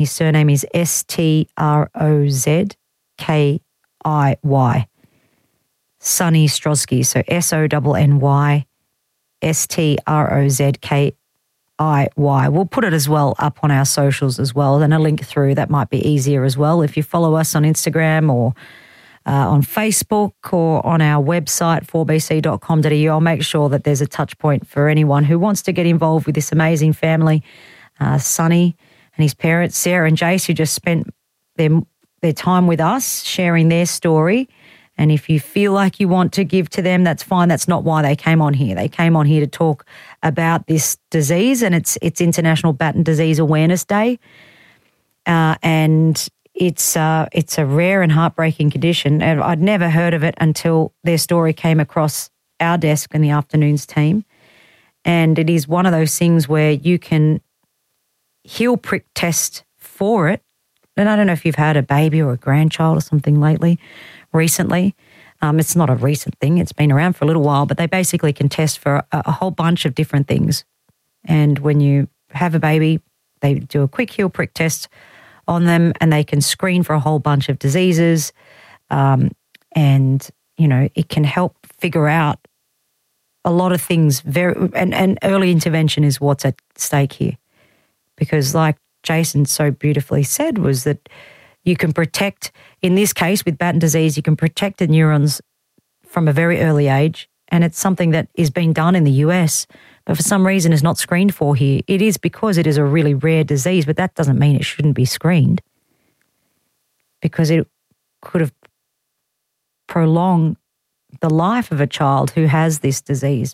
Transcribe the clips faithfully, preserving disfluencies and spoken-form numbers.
His surname is S T R O Z K I Y. Sonny Strozky. So S O N N Y S T R O Z K I Y. We'll put it as well up on our socials as well, and a link through. That might be easier as well. If you follow us on Instagram or uh, on Facebook or on our website, four b c dot com dot a u, I'll make sure that there's a touch point for anyone who wants to get involved with this amazing family. Uh, Sonny and his parents, Sarah and Jace, who just spent their, their time with us sharing their story. And if you feel like you want to give to them, that's fine. That's not why they came on here. They came on here to talk about this disease, and it's it's International Batten Disease Awareness Day. Uh, and it's uh, it's a rare and heartbreaking condition. And I'd never heard of it until their story came across our desk in the afternoons team. And it is one of those things where you can heel prick test for it. And I don't know if you've had a baby or a grandchild or something lately, recently. Um, it's not a recent thing. It's been around for a little while, but they basically can test for a, a whole bunch of different things. And when you have a baby, they do a quick heel prick test on them, and they can screen for a whole bunch of diseases. Um, and, you know, it can help figure out a lot of things. Very and, and early intervention is what's at stake here. Because like Jason so beautifully said, was that you can protect, in this case with Batten disease, you can protect the neurons from a very early age, and it's something that is being done in the U S, but for some reason is not screened for here. It is because it is a really rare disease, but that doesn't mean it shouldn't be screened, because it could have prolonged the life of a child who has this disease.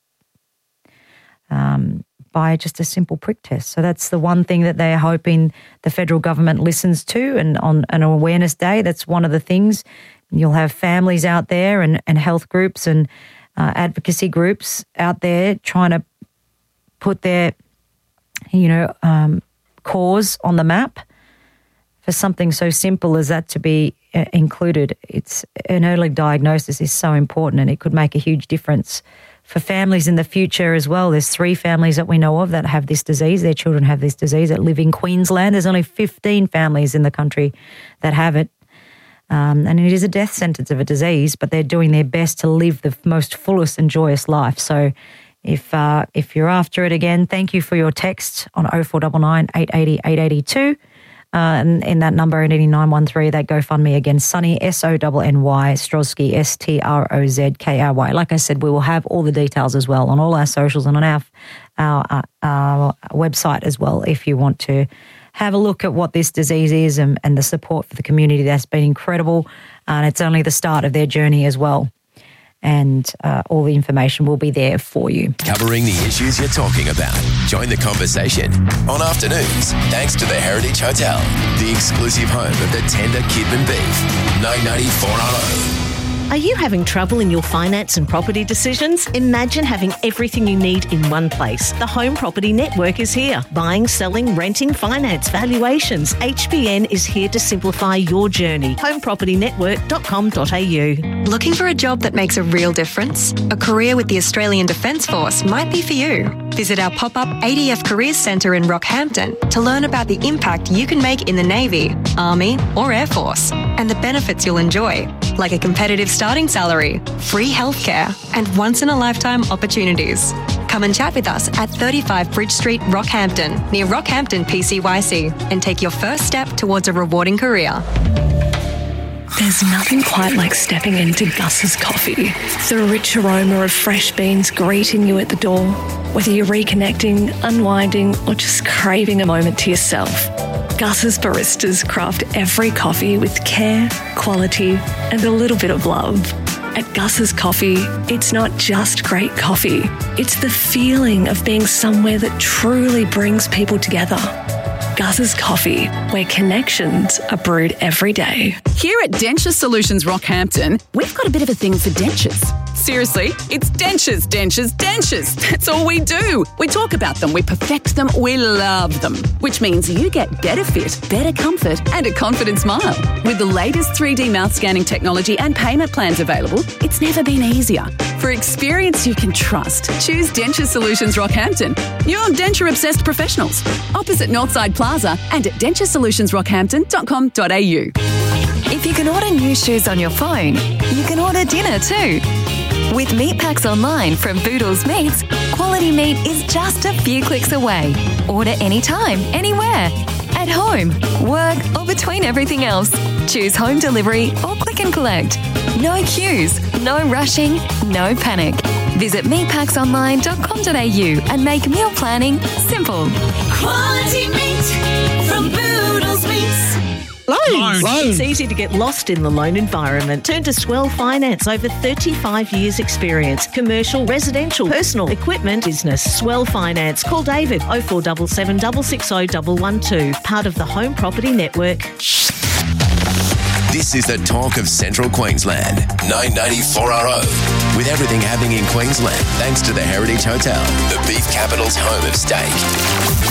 Um, by just a simple prick test. So that's the one thing that they're hoping the federal government listens to. And on an awareness day, that's one of the things. You'll have families out there and, and health groups and uh, advocacy groups out there trying to put their, you know, um, cause on the map for something so simple as that to be uh, included. It's an early diagnosis is so important, and it could make a huge difference for families in the future as well. There's three families that we know of that have this disease. Their children have this disease that live in Queensland. There's only fifteen families in the country that have it. Um, and it is a death sentence of a disease, but they're doing their best to live the most fullest and joyous life. So if uh, if you're after it again, thank you for your text on oh four nine nine, eight eight oh, eight eight two. Uh, and in that number, eight nine one three, that GoFundMe again, Sonny, S O N N Y, Strozky, S T R O Z K I Y. Like I said, we will have all the details as well on all our socials and on our, our, uh, our website as well, if you want to have a look at what this disease is and, and the support for the community. That's been incredible, and it's only the start of their journey as well. And uh, all the information will be there for you. Covering the issues you're talking about. Join the conversation on Afternoons, thanks to the Heritage Hotel, the exclusive home of the tender Kidman beef. nine ninety-four R O. Are you having trouble in your finance and property decisions? Imagine having everything you need in one place. The Home Property Network is here. Buying, selling, renting, finance, valuations. H B N is here to simplify your journey. home property network dot com dot a u. Looking for a job that makes a real difference? A career with the Australian Defence Force might be for you. Visit our pop-up A D F Careers Centre in Rockhampton to learn about the impact you can make in the Navy, Army or Air Force, and the benefits you'll enjoy, like a competitive starting salary, free healthcare, and once-in-a-lifetime opportunities. Come and chat with us at thirty-five Bridge Street, Rockhampton, near Rockhampton P C Y C, and take your first step towards a rewarding career. There's nothing quite like stepping into Gus's Coffee. The rich aroma of fresh beans greeting you at the door. Whether you're reconnecting, unwinding, or just craving a moment to yourself, Gus's baristas craft every coffee with care, quality, and a little bit of love. At Gus's Coffee, it's not just great coffee. It's the feeling of being somewhere that truly brings people together. Gus's Coffee, where connections are brewed every day. Here at Denture Solutions Rockhampton, we've got a bit of a thing for dentures. Seriously, it's dentures, dentures, dentures. That's all we do. We talk about them, we perfect them, we love them. Which means you get better fit, better comfort and a confident smile. With the latest three D mouth scanning technology and payment plans available, it's never been easier. For experience you can trust, choose Denture Solutions Rockhampton. Your denture-obsessed professionals. Opposite Northside Plaza and at denture solutions rockhampton dot com dot a u. If you can order new shoes on your phone, you can order dinner too. With meat packs online from Boodles Meats, quality meat is just a few clicks away. Order anytime, anywhere. At home, work or between everything else. Choose home delivery or click and collect. No queues, no rushing, no panic. Visit meat packs online dot com dot a u and make meal planning simple. Quality meat from Boodles Meats. Loans. It's easy to get lost in the loan environment. Turn to Swell Finance. Over thirty-five years experience. Commercial, residential, personal, equipment, business. Swell Finance. Call David oh four seven seven, six six oh, one one two. Part of the Home Property Network. This is the talk of Central Queensland. nine ninety-four R O. With everything happening in Queensland, thanks to the Heritage Hotel, the beef capital's home of steak.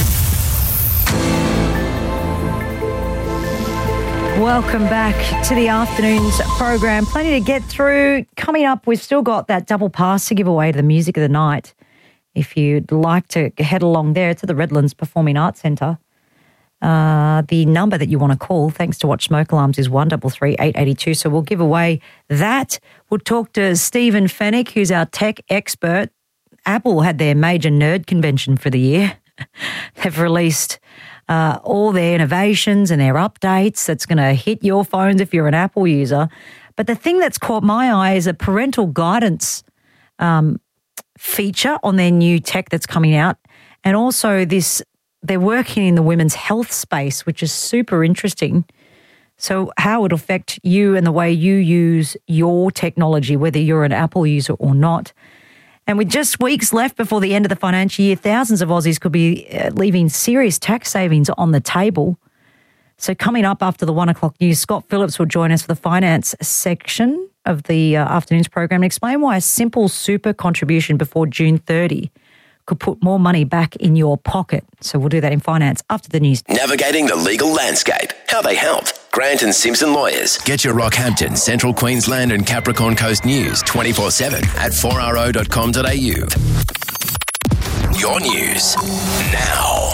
Welcome back to the afternoon's program. Plenty to get through. Coming up, we've still got that double pass to give away to the Music of the Night. If you'd like to head along there to the Redlands Performing Arts Centre, uh, the number that you want to call, thanks to Watch Smoke Alarms, is one three three, eight eight two. So we'll give away that. We'll talk to Stephen Fennick, who's our tech expert. Apple had their major nerd convention for the year. They've released Uh, all their innovations and their updates that's going to hit your phones if you're an Apple user. But the thing that's caught my eye is a parental guidance um, feature on their new tech that's coming out. And also this, they're working in the women's health space, which is super interesting. So how it affect you and the way you use your technology, whether you're an Apple user or not. And with just weeks left before the end of the financial year, thousands of Aussies could be uh, leaving serious tax savings on the table. So coming up after the one o'clock news, Scott Phillips will join us for the finance section of the uh, afternoon's program and explain why a simple super contribution before June thirtieth could put more money back in your pocket. So we'll do that in finance after the news. Navigating the legal landscape. How they help. Grant and Simpson Lawyers. Get your Rockhampton, Central Queensland and Capricorn Coast news twenty-four seven at four r o dot com dot a u. Your news now.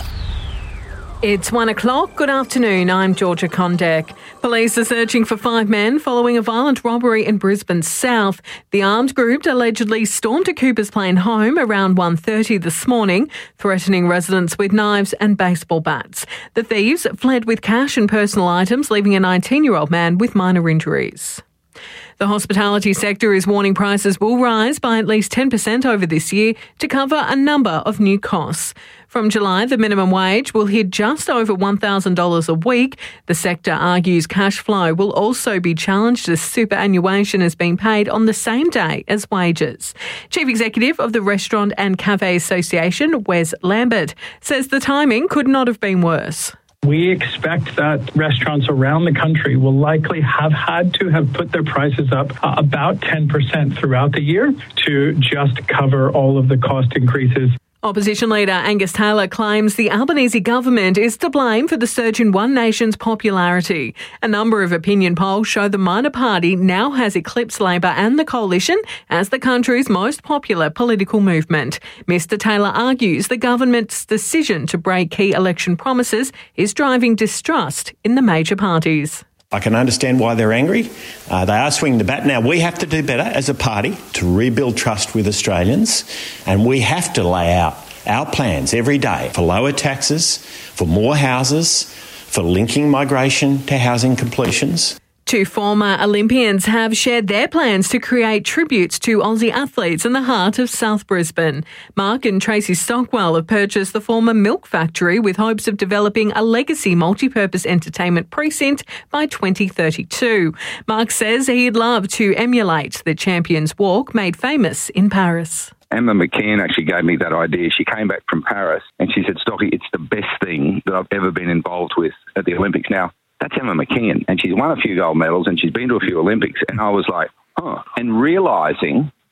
It's one o'clock. Good afternoon. I'm Georgia Condek. Police are searching for five men following a violent robbery in Brisbane South. The armed group allegedly stormed a Cooper's Plain home around one thirty this morning, threatening residents with knives and baseball bats. The thieves fled with cash and personal items, leaving a nineteen-year-old man with minor injuries. The hospitality sector is warning prices will rise by at least ten percent over this year to cover a number of new costs. From July, the minimum wage will hit just over one thousand dollars a week. The sector argues cash flow will also be challenged as superannuation is being paid on the same day as wages. Chief Executive of the Restaurant and Cafe Association, Wes Lambert, says the timing could not have been worse. We expect that restaurants around the country will likely have had to have put their prices up uh, about ten percent throughout the year to just cover all of the cost increases. Opposition leader Angus Taylor claims the Albanese government is to blame for the surge in One Nation's popularity. A number of opinion polls show the minor party now has eclipsed Labor and the Coalition as the country's most popular political movement. Mister Taylor argues the government's decision to break key election promises is driving distrust in the major parties. I can understand why they're angry. Uh, they are swinging the bat. Now, we have to do better as a party to rebuild trust with Australians, and we have to lay out our plans every day for lower taxes, for more houses, for linking migration to housing completions. Two former Olympians have shared their plans to create tributes to Aussie athletes in the heart of South Brisbane. Mark and Tracy Stockwell have purchased the former milk factory with hopes of developing a legacy multi-purpose entertainment precinct by twenty thirty-two. Mark says he'd love to emulate the Champions Walk made famous in Paris. Emma McKeon actually gave me that idea. She came back from Paris and she said, Stocky, it's the best thing that I've ever been involved with at the Olympics. Now, that's Emma McKeon, and she's won a few gold medals and she's been to a few Olympics. And I was like, oh, and realising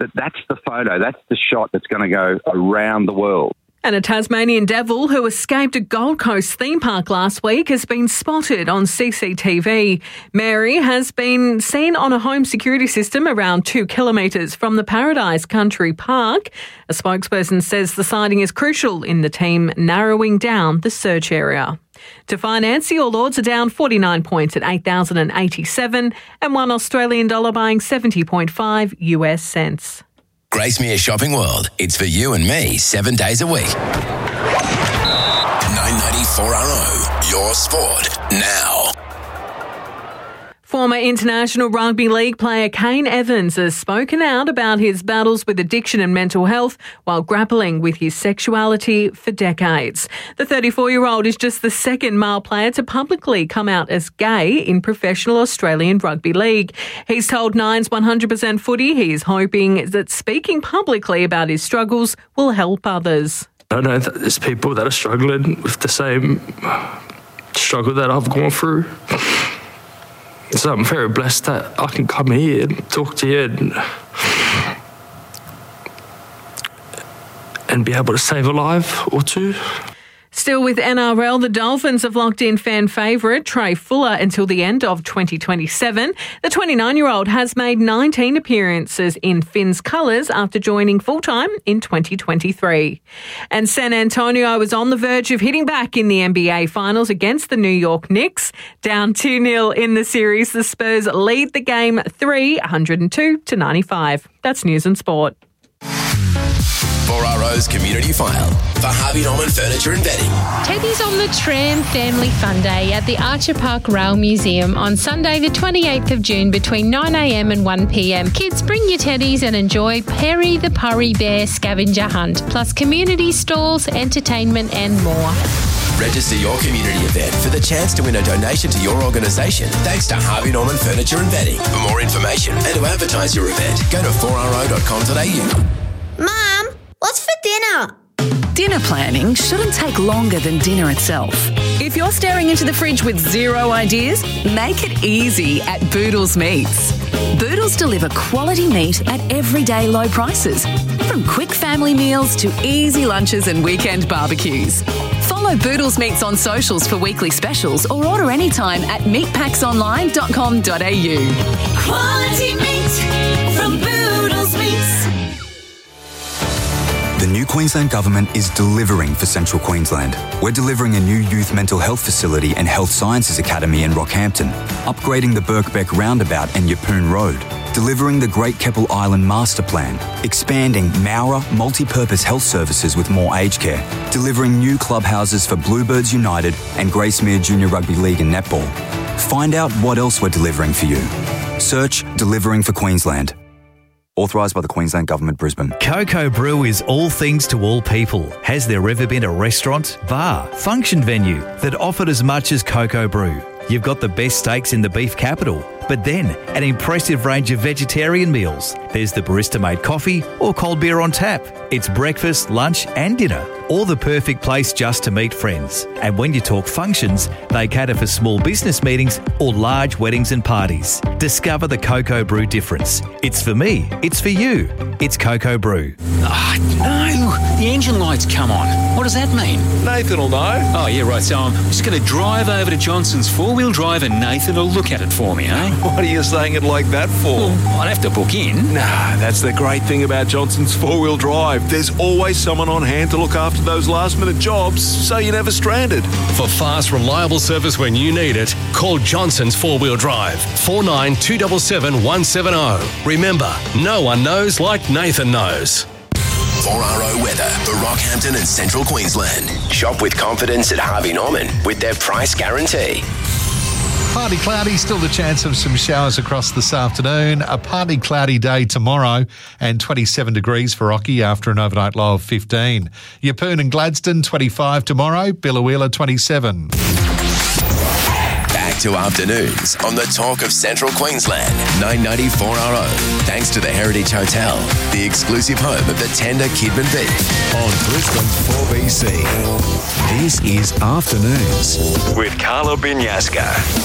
that that's the photo, that's the shot that's going to go around the world. And a Tasmanian devil who escaped a Gold Coast theme park last week has been spotted on C C T V. Mary has been seen on a home security system around two kilometres from the Paradise Country Park. A spokesperson says the sighting is crucial in the team narrowing down the search area. To finance, the All Ords are down forty-nine points at eight thousand eighty-seven and one Australian dollar buying seventy point five U S cents. Gracemere Shopping World. It's for you and me seven days a week. nine ninety four R O. Your sport now. Former International Rugby League player Kane Evans has spoken out about his battles with addiction and mental health while grappling with his sexuality for decades. The thirty-four-year-old is just the second male player to publicly come out as gay in professional Australian Rugby League. He's told Nine's one hundred percent Footy he is hoping that speaking publicly about his struggles will help others. I know that there's people that are struggling with the same struggle that I've gone through. So I'm very blessed that I can come here and talk to you and, and be able to save a life or two. Still with N R L, the Dolphins have locked in fan favourite Trey Fuller until the end of twenty twenty-seven. The twenty-nine-year-old has made nineteen appearances in Finn's colours after joining full-time in twenty twenty-three. And San Antonio was on the verge of hitting back in the N B A Finals against the New York Knicks. Down two nil in the series, the Spurs lead the game three, one oh two to ninety-five. That's News and Sport. four R O's Community File for Harvey Norman Furniture and Bedding. Teddy's on the Tram Family Fun Day at the Archer Park Rail Museum on Sunday the twenty-eighth of June between nine a m and one p m. Kids, bring your teddies and enjoy Perry the Purry Bear scavenger hunt, plus community stalls, entertainment and more. Register your community event for the chance to win a donation to your organisation thanks to Harvey Norman Furniture and Bedding. For more information and to advertise your event, go to four r o dot com dot a u. Mum, what's for dinner? Dinner planning shouldn't take longer than dinner itself. If you're staring into the fridge with zero ideas, make it easy at Boodles Meats. Boodles deliver quality meat at everyday low prices, from quick family meals to easy lunches and weekend barbecues. Follow Boodles Meats on socials for weekly specials or order anytime at meat packs online dot com dot a u. Quality meat from Boodles Meats. The new Queensland Government is delivering for Central Queensland. We're delivering a new youth mental health facility and health sciences academy in Rockhampton, upgrading the Birkbeck Roundabout and Yeppoon Road, delivering the Great Keppel Island Master Plan, expanding Mowra multi-purpose health services with more aged care, delivering new clubhouses for Bluebirds United and Gracemere Junior Rugby League and Netball. Find out what else we're delivering for you. Search Delivering for Queensland. Authorised by the Queensland Government, Brisbane. Coco Brew is all things to all people. Has there ever been a restaurant, bar, function venue that offered as much as Coco Brew? You've got the best steaks in the beef capital, but then an impressive range of vegetarian meals. There's the barista-made coffee or cold beer on tap. It's breakfast, lunch and dinner, or the perfect place just to meet friends. And when you talk functions, they cater for small business meetings or large weddings and parties. Discover the Coco Brew difference. It's for me. It's for you. It's Coco Brew. Ah, no. The engine light's come on. What does that mean? Nathan will know. Oh, yeah, right. So I'm just going to drive over to Johnson's four-wheel drive and Nathan will look at it for me, eh? What are you saying it like that for? Well, I'd have to book in. Nah, that's the great thing about Johnson's four-wheel drive. There's always someone on hand to look after those last-minute jobs, so you're never stranded. For fast, reliable service when you need it, call Johnson's four-wheel drive, four nine two seven seven one seven zero. Remember, no one knows like Nathan knows. four R O weather for Rockhampton and Central Queensland. Shop with confidence at Harvey Norman with their price guarantee. Partly cloudy, still the chance of some showers across this afternoon. A partly cloudy day tomorrow and twenty-seven degrees for Rocky after an overnight low of fifteen. Yeppoon and Gladstone, twenty-five tomorrow. Biloela, twenty-seven. Back to afternoons on the Talk of Central Queensland, nine ninety four R O. Thanks to the Heritage Hotel, the exclusive home of the tender Kidman beef. On Brisbane's four B C, this is Afternoons with Carla Binyaska.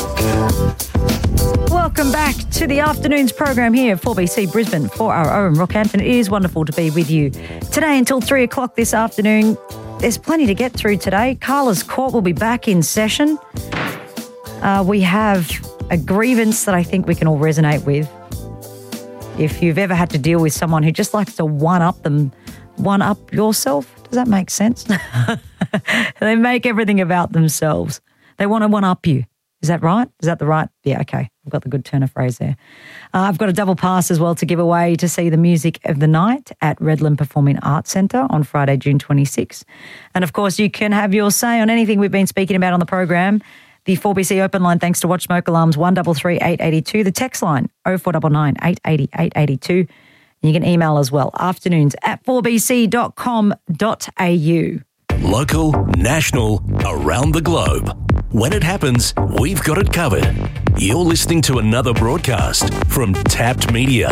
Welcome back to the Afternoons program here at four B C Brisbane, four R O in Rockhampton. It is wonderful to be with you today until three o'clock this afternoon. There's plenty to get through today. Carla's Court will be back in session. Uh, we have a grievance that I think we can all resonate with. If you've ever had to deal with someone who just likes to one-up them, one-up yourself, does that make sense? They make everything about themselves. They want to one-up you. Is that right? Is that the right? Yeah, okay. I've got the good turn of phrase there. Uh, I've got a double pass as well to give away to see the music of the night at Redland Performing Arts Centre on Friday, June twenty-sixth. And, of course, you can have your say on anything we've been speaking about on the program. The four B C open line, thanks to Watch Smoke Alarms, one three three, eight eight two. The text line, oh four nine nine, eight eight zero, eight eight two. You can email as well, afternoons at four b c dot com dot a u. Local, national, around the globe. When it happens, we've got it covered. You're listening to another broadcast from Tapped Media.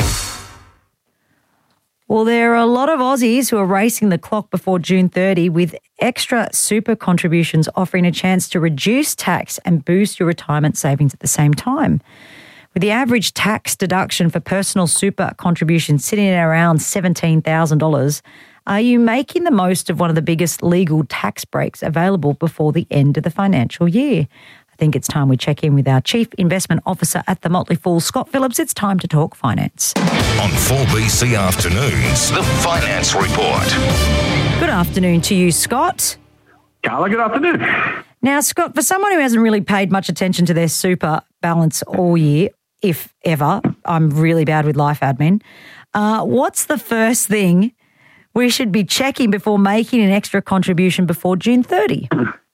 Well, there are a lot of Aussies who are racing the clock before June thirtieth with extra super contributions offering a chance to reduce tax and boost your retirement savings at the same time. With the average tax deduction for personal super contributions sitting at around seventeen thousand dollars, are you making the most of one of the biggest legal tax breaks available before the end of the financial year? I think it's time we check in with our Chief Investment Officer at the Motley Fool, Scott Phillips. It's time to talk finance. On four B C Afternoons, the Finance Report. Good afternoon to you, Scott. Carla, good afternoon. Now, Scott, for someone who hasn't really paid much attention to their super balance all year, if ever, I'm really bad with life admin, uh, what's the first thing we should be checking before making an extra contribution before June thirtieth?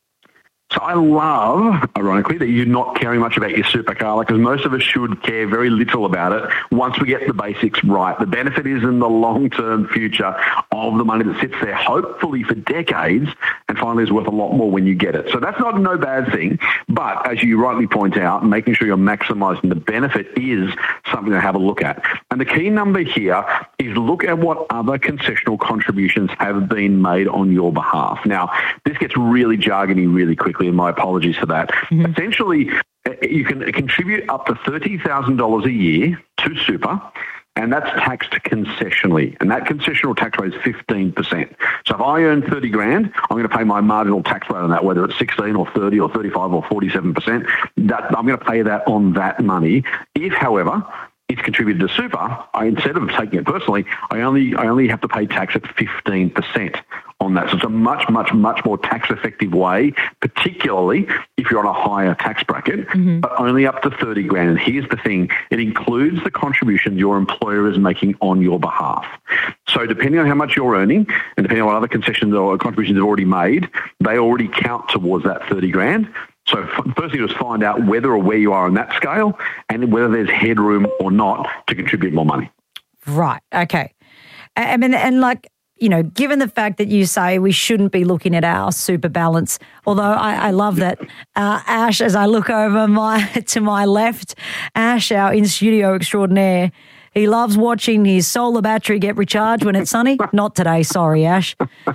So I love, ironically, that you're not caring much about your super, Carla, because most of us should care very little about it once we get the basics right. The benefit is in the long-term future of the money that sits there, hopefully for decades, and finally is worth a lot more when you get it. So that's not no bad thing, but as you rightly point out, making sure you're maximising the benefit is something to have a look at. And the key number here is look at what other concessional contributions have been made on your behalf. Now, this gets really jargony really quickly, and my apologies for that. Mm-hmm. Essentially, you can contribute up to thirty thousand dollars a year to super, and that's taxed concessionally. And that concessional tax rate is fifteen percent. So if I earn thirty grand, I'm going to pay my marginal tax rate on that, whether it's sixteen or thirty or thirty-five or forty-seven percent. That, I'm going to pay that on that money. If, however, it's contributed to super, I, instead of taking it personally, I only I only have to pay tax at fifteen percent on that. So it's a much, much, much more tax-effective way, particularly if you're on a higher tax bracket, mm-hmm. but only up to thirty grand. And here's the thing, it includes the contributions your employer is making on your behalf. So depending on how much you're earning and depending on what other concessions or contributions you've already made, they already count towards that thirty grand. So first thing is find out whether or where you are on that scale and whether there's headroom or not to contribute more money. Right. Okay. I mean, and like, you know, given the fact that you say we shouldn't be looking at our super balance, although I, I love that uh, Ash, as I look over my to my left, Ash, our in-studio extraordinaire, he loves watching his solar battery get recharged when it's sunny. Not today, sorry, Ash.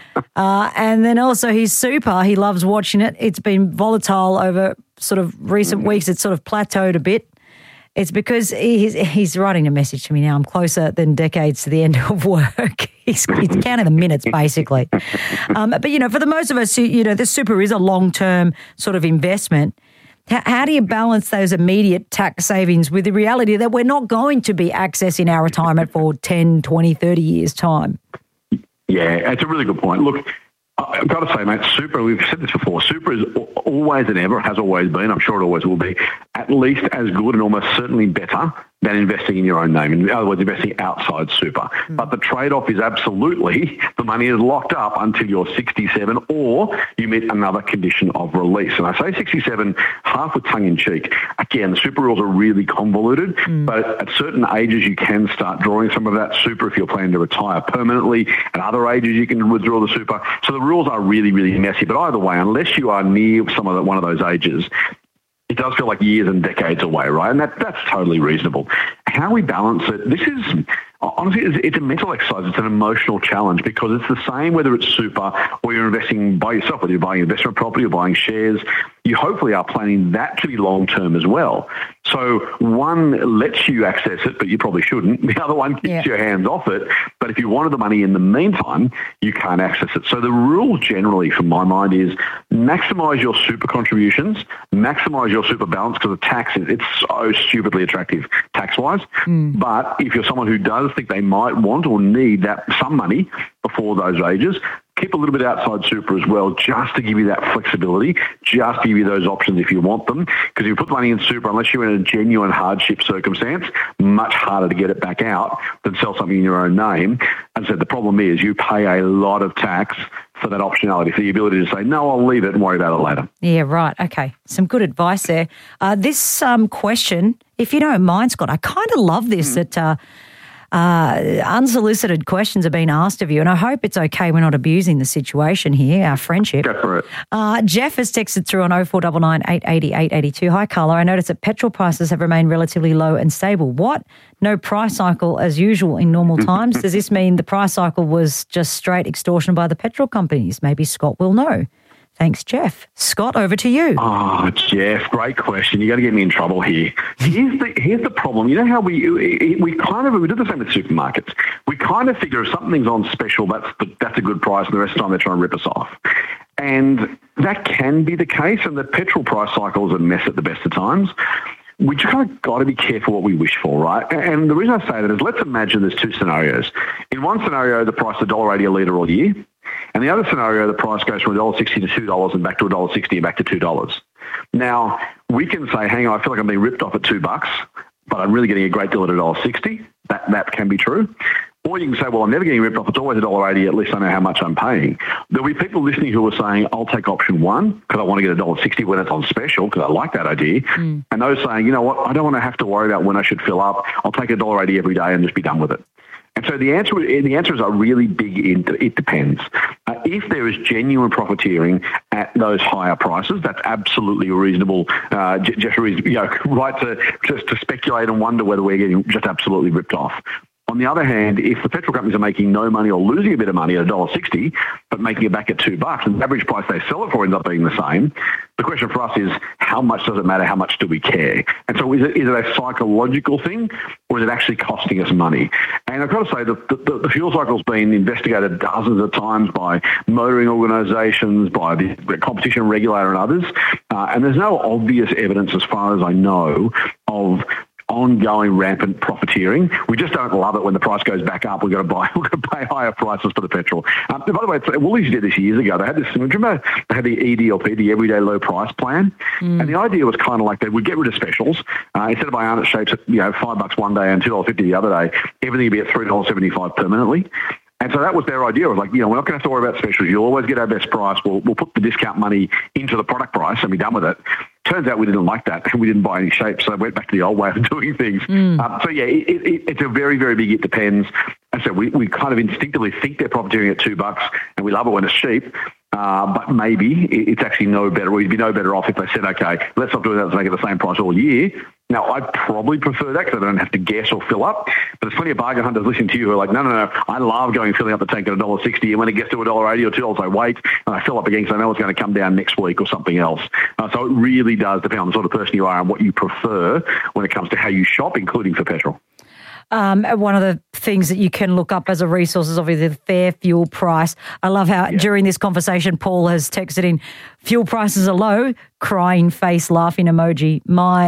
Uh, and then also his super, he loves watching it. It's been volatile over sort of recent weeks. It's sort of plateaued a bit. It's because he's, he's writing a message to me now. I'm closer than decades to the end of work. He's, he's counting the minutes, basically. Um, but, you know, for the most of us, you know, the super is a long-term sort of investment. How, how do you balance those immediate tax savings with the reality that we're not going to be accessing our retirement for ten, twenty, thirty years' time? Yeah, it's a really good point. Look, I've got to say, mate, super, we've said this before, super is always and ever, has always been, I'm sure it always will be, at least as good and almost certainly better than investing in your own name. In other words, investing outside super. Mm. But the trade-off is absolutely the money is locked up until you're sixty-seven or you meet another condition of release. And I say sixty-seven half with tongue-in-cheek. Again, the super rules are really convoluted, mm. but at certain ages you can start drawing some of that super if you're planning to retire permanently. At other ages you can withdraw the super. So the rules are really, really messy. But either way, unless you are near some of the, one of those ages, it does feel like years and decades away, right? And that, that's totally reasonable. How we balance it, this is, honestly, it's, it's a mental exercise. It's an emotional challenge because it's the same whether it's super or you're investing by yourself, whether you're buying investment property or buying shares. You hopefully are planning that to be long-term as well. So one lets you access it, but you probably shouldn't. The other one keeps yeah. your hands off it. But if you wanted the money in the meantime, you can't access it. So the rule generally, from my mind, is maximise your super contributions, maximise your super balance because the tax is, it's so stupidly attractive tax-wise. Mm. But if you're someone who does think they might want or need that some money before those ages, keep a little bit outside super as well, just to give you that flexibility, just to give you those options if you want them. Because if you put money in super, unless you're in a genuine hardship circumstance, much harder to get it back out than sell something in your own name. And so the problem is you pay a lot of tax for that optionality, for the ability to say, no, I'll leave it and worry about it later. Yeah, right. Okay. Some good advice there. Uh, this um, question, if you don't mind, Scott, I kind of love this, mm. that uh, uh, unsolicited questions are being asked of you, and I hope it's okay we're not abusing the situation here, our friendship. Go for it. Uh, Jeff has texted through on oh four nine nine, eight eight oh, eight eight two. Hi, Carla. I noticed that petrol prices have remained relatively low and stable. What? No price cycle as usual in normal times? Does this mean the price cycle was just straight extortion by the petrol companies? Maybe Scott will know. Thanks, Jeff. Scott, over to you. Oh, Jeff, great question. You got to get me in trouble here. Here's the here's the problem. You know how we we kind of we do the same with supermarkets. We kind of figure if something's on special, that's the, that's a good price, and the rest of the time they're trying to rip us off. And that can be the case. And the petrol price cycle is a mess at the best of times. We just kind of got to be careful what we wish for, right? And the reason I say that is, let's imagine there's two scenarios. In one scenario, the price is one dollar eighty a litre all year. And the other scenario, the price goes from one dollar sixty to two dollars and back to one dollar sixty and back to two dollars. Now, we can say, hang on, I feel like I'm being ripped off at two bucks, but I'm really getting a great deal at one dollar sixty. That, that can be true. Or you can say, well, I'm never getting ripped off. It's always one dollar eighty. At least I know how much I'm paying. There'll be people listening who are saying, I'll take option one because I want to get one dollar sixty when it's on special because I like that idea. Mm. And those saying, you know what, I don't want to have to worry about when I should fill up. I'll take one dollar eighty every day and just be done with it. And so the answer, the answers are really big. In, it depends. Uh, if there is genuine profiteering at those higher prices, that's absolutely reasonable. Uh, just you know, right to just to speculate and wonder whether we're getting just absolutely ripped off. On the other hand, if the petrol companies are making no money or losing a bit of money at one dollar sixty, but making it back at two bucks, and the average price they sell it for ends up being the same, the question for us is, how much does it matter? How much do we care? And so is it, is it a psychological thing, or is it actually costing us money? And I've got to say, the, the, the fuel cycle's been investigated dozens of times by motoring organisations, by the competition regulator and others, uh, and there's no obvious evidence, as far as I know, of ongoing rampant profiteering. We just don't love it when the price goes back up. We've got to buy, we've got to pay higher prices for the petrol. Um, by the way, Woolies did this years ago. They had this, remember, they had the E D L P, the Everyday Low Price Plan, mm. and the idea was kind of like they would get rid of specials. Uh, instead of buying Arnott shapes at, you know, five bucks one day and two dollars fifty the other day, everything would be at three dollars seventy-five permanently. And so that was their idea. It was like, you know, we're not going to have to worry about specials. You'll always get our best price. We'll, we'll put the discount money into the product price and be done with it. Turns out we didn't like that, and we didn't buy any shapes, so I went back to the old way of doing things. Mm. Um, so, yeah, it, it, it's a very, very big it depends. And so we, we kind of instinctively think they're profiteering at two bucks, and we love it when it's cheap. Uh, but maybe it's actually no better. We'd be no better off if they said, okay, let's not do that, let's make it the same price all year. Now, I'd probably prefer that because I don't have to guess or fill up. But there's plenty of bargain hunters listening to you who are like, no, no, no, I love going filling up the tank at one dollar sixty, and when it gets to one dollar eighty or two dollars, I wait, and I fill up again because I know it's going to come down next week or something else. Uh, so it really does depend on the sort of person you are and what you prefer when it comes to how you shop, including for petrol. Um, one of the things that you can look up as a resource is obviously the fair fuel price. I love how yeah. during this conversation, Paul has texted in, fuel prices are low, crying face, laughing emoji.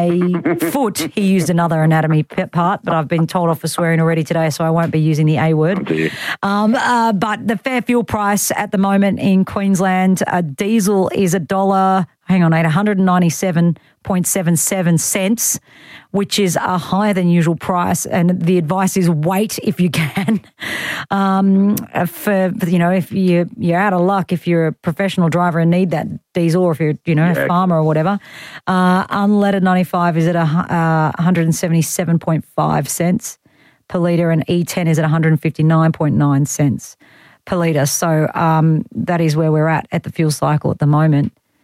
My foot, he used another anatomy part, but I've been told off for swearing already today, so I won't be using the A word. Um, uh, but the fair fuel price at the moment in Queensland, uh, diesel is a dollar, hang on, one hundred ninety-seven point seven seven cents, which is a higher than usual price. And the advice is wait if you can. Um, for, you know, if you, you're out of luck, if you're a professional driver and need that diesel, or if you're, you know, yeah. a farmer or whatever. Uh, unleaded ninety-five is at a, uh, one hundred seventy-seven point five cents per litre, and E ten is at one hundred fifty-nine point nine cents per litre. So um, that is where we're at at the fuel cycle at the moment.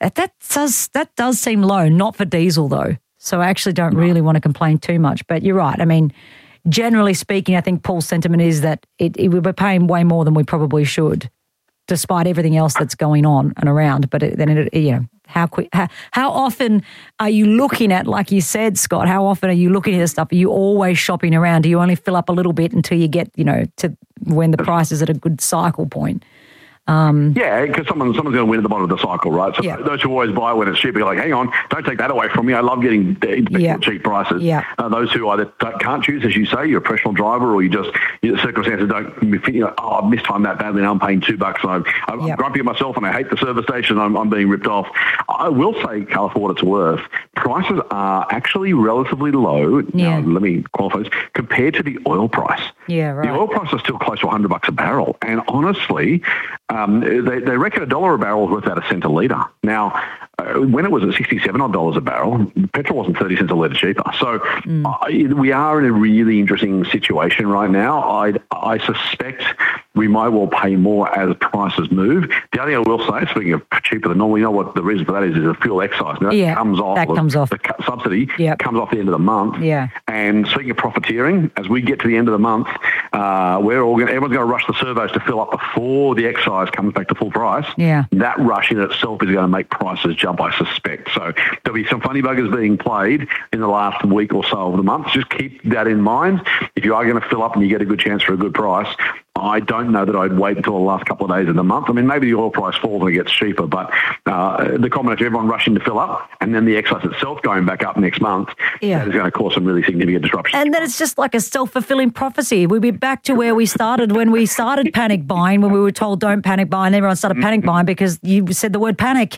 That, that does that does seem low, not for diesel though. So I actually don't really want to complain too much. But you're right. I mean, generally speaking, I think Paul's sentiment is that it, it, we're paying way more than we probably should, despite everything else that's going on and around. But it, then, it, you know, how quick, how, how often are you looking at, like you said, Scott, how often are you looking at this stuff? Are you always shopping around? Do you only fill up a little bit until you get, you know, to when the price is at a good cycle point? Um, yeah, because someone, someone's going to win at the bottom of the cycle, right? So yeah. those who always buy when it's cheap, you're like, hang on, don't take that away from me. I love getting yeah. cheap prices. Yeah. Uh, those who either don't, can't choose, as you say, you're a professional driver, or you just, your circumstances don't, you know, oh, I've mistimed that badly, now I'm paying two bucks, and I'm, I'm yep. grumpy at myself, and I hate the service station, I'm, I'm being ripped off. I will say, Carla, for what it's worth, prices are actually relatively low. Yeah. Now, let me qualify this, compared to the oil price. Yeah, right. The oil price is still close to one hundred bucks a barrel, and honestly, um, they, they reckon a dollar a barrel is worth about a cent a litre. Now, uh, when it was at sixty-seven dollars a barrel, petrol wasn't thirty cents a litre cheaper. So mm. uh, we are in a really interesting situation right now. I I suspect we might well pay more as prices move. The other thing I will say, speaking of cheaper than normal, you know what the reason for that is, is a fuel excise. Now, that yeah, comes off. that comes off. The subsidy yep. comes off the end of the month. Yeah. And speaking of profiteering, as we get to the end of the month, uh, we're all gonna, everyone's going to rush the servos to fill up before the excise comes back to full price. Yeah. That rush in itself is going to make prices jump, I suspect. So there'll be some funny buggers being played in the last week or so of the month. Just keep that in mind. If you are going to fill up and you get a good chance for a good price, I don't know that I'd wait until the last couple of days of the month. I mean, maybe the oil price falls and it gets cheaper, but uh, the combination of everyone rushing to fill up and then the excise itself going back up next month, yeah. that is going to cause some really significant disruption. And then it's just like a self-fulfilling prophecy. We'll be back to where we started when we started panic buying, when we were told don't panic buy, and everyone started panic buying because you said the word panic.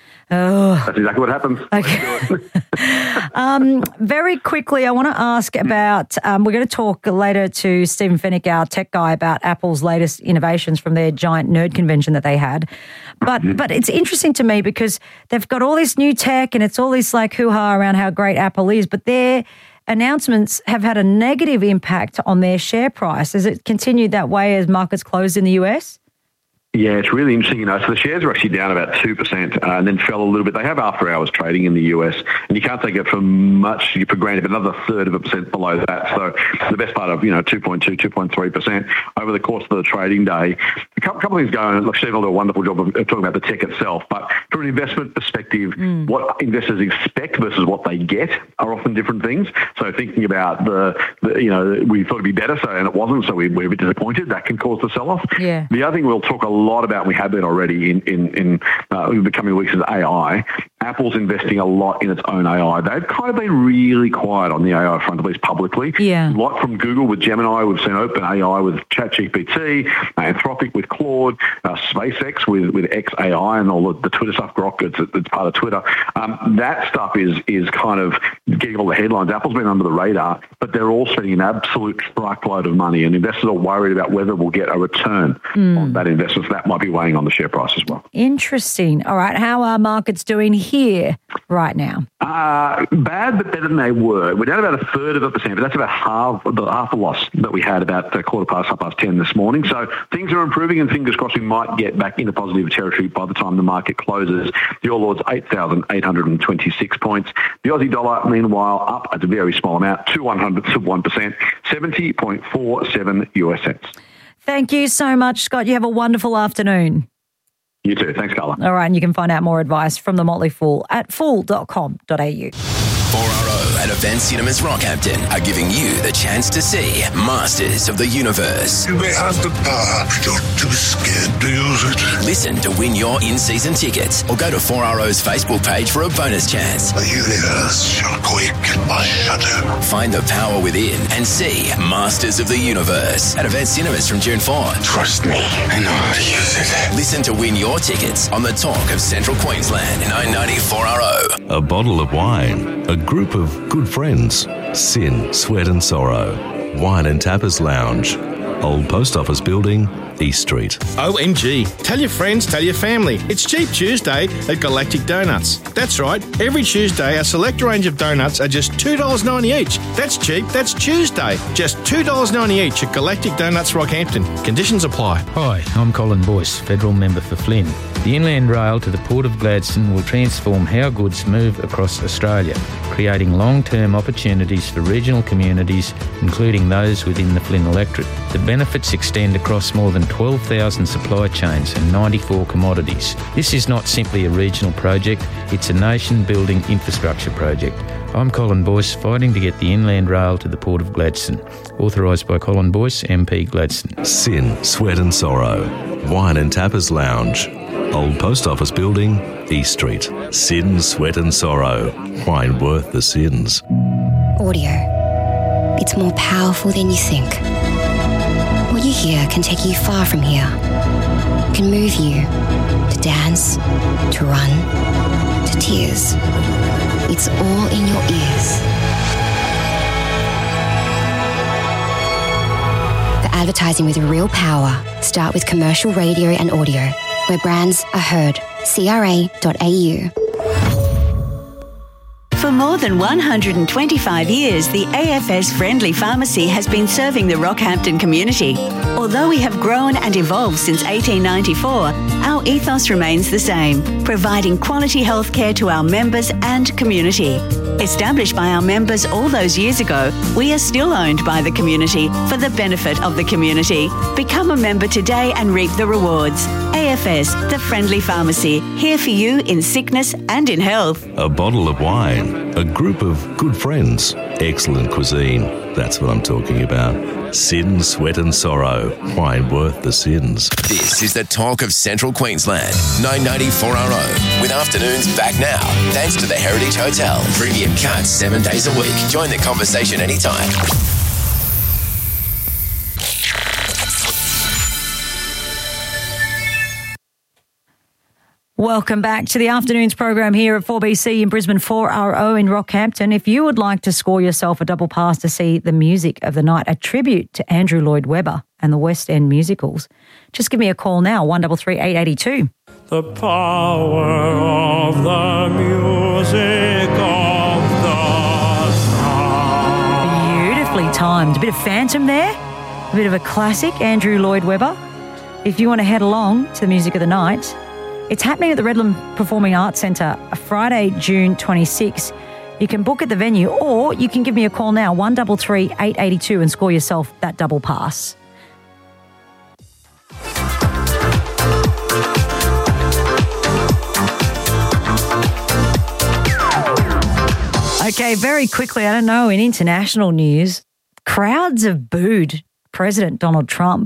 Oh. That's exactly what happens. Okay. um, very quickly, I want to ask about, um, we're going to talk later to Stephen Fennick, our tech guy, about Apple's latest innovations from their giant nerd convention that they had. But mm-hmm. but it's interesting to me because they've got all this new tech and it's all this like hoo-ha around how great Apple is, but their announcements have had a negative impact on their share price. Has it continued that way as markets closed in the U S? Yeah, it's really interesting, you know. So the shares are actually down about two percent uh, and then fell a little bit. They have after-hours trading in the U S, and you can't take it for much for granted, but another third of a percent below that. So the best part of, you know, two point two, two point three percent over the course of the trading day. A couple, couple of things going. Look, Steve will do a wonderful job of talking about the tech itself, but from an investment perspective, mm. what investors expect versus what they get are often different things. So thinking about the, the you know, we thought it'd be better, so and it wasn't, so we, we're a bit disappointed. That can cause the sell-off. Yeah. The other thing we'll talk a lot about, we have been already in in, in uh, the coming weeks, is A I. Apple's investing a lot in its own A I. They've kind of been really quiet on the A I front, at least publicly. Yeah. A lot from Google with Gemini. We've seen OpenAI with ChatGPT, Anthropic with Claude, uh, SpaceX with, with X A I and all the, the Twitter stuff, Grok, it's, it's part of Twitter. Um, that stuff is is kind of getting all the headlines. Apple's been under the radar, but they're all spending an absolute truckload of money, and investors are worried about whether we'll get a return mm. on that investment. So that might be weighing on the share price as well. Interesting. All right. How are markets doing here right now? Uh, bad, but better than they were. We're down about a third of a percent, but that's about half the half the loss that we had about uh, quarter past, half past ten this morning. So things are improving, and fingers crossed we might get back into positive territory by the time the market closes. The All Ords eight thousand eight hundred twenty-six points. The Aussie dollar, meanwhile, up at a very small amount, two one hundredths of one percent, seventy point four seven U S cents. Thank you so much, Scott. You have a wonderful afternoon. You too. Thanks, Carla. All right, and you can find out more advice from the Motley Fool at fool dot com dot a u. four R O and Event Cinemas Rockhampton are giving you the chance to see Masters of the Universe. You may have the power, but you're too scared to use it. Listen to win your in-season tickets or go to four R O's Facebook page for a bonus chance. The universe shall quake at my shadow. Find the power within and see Masters of the Universe at Event Cinemas from June fourth. Trust me, I know how to use it. Listen to win your tickets on the Talk of Central Queensland, nine ninety four R O. A bottle of wine, a group of good friends, sin, sweat and sorrow, wine and tapas lounge, old post office building, East Street. O M G. Tell your friends, tell your family. It's Cheap Tuesday at Galactic Donuts. That's right. Every Tuesday, a select range of donuts are just two dollars ninety each. That's cheap. That's Tuesday. Just two dollars ninety each at Galactic Donuts Rockhampton. Conditions apply. Hi, I'm Colin Boyce, Federal Member for Flynn. The Inland Rail to the Port of Gladstone will transform how goods move across Australia, creating long-term opportunities for regional communities, including those within the Flynn electorate. The benefits extend across more than twelve thousand supply chains and ninety-four commodities. This is not simply a regional project, it's a nation-building infrastructure project. I'm Colin Boyce, fighting to get the Inland Rail to the Port of Gladstone. Authorised by Colin Boyce, M P Gladstone. Sin, Sweat and Sorrow. Wine and Tappers Lounge. Old Post Office Building, East Street. Sin, Sweat and Sorrow. Wine worth the sins. Audio. It's more powerful than you think. What you hear can take you far from here. Can move you to dance, to run, to tears. It's all in your ears. For advertising with real power, start with commercial radio and audio, where brands are heard. C R A dot A U. For more than one hundred twenty-five years, the A F S Friendly Pharmacy has been serving the Rockhampton community. Although we have grown and evolved since eighteen ninety-four, our ethos remains the same, providing quality healthcare to our members and community. Established by our members all those years ago, we are still owned by the community for the benefit of the community. Become a member today and reap the rewards. A F S, the Friendly Pharmacy, here for you in sickness and in health. A bottle of wine, a group of good friends, excellent cuisine. That's what I'm talking about. Sin, Sweat and Sorrow. Wine worth the sins. This is the talk of Central Queensland. nine ninety four R O. With afternoons back now. Thanks to the Heritage Hotel. Premium cuts seven days a week. Join the conversation anytime. Welcome back to the afternoons program here at four B C in Brisbane, four R O in Rockhampton. If you would like to score yourself a double pass to see the music of the night, a tribute to Andrew Lloyd Webber and the West End musicals, just give me a call now, one three three, eight eight two. The power of the music of the sound. Beautifully timed. A bit of Phantom there, a bit of a classic, Andrew Lloyd Webber. If you want to head along to the music of the night, it's happening at the Redland Performing Arts Centre Friday, June twenty-sixth. You can book at the venue, or you can give me a call now, one three three, eight eight two, and score yourself that double pass. Okay, very quickly, I don't know, in international news, crowds have booed President Donald Trump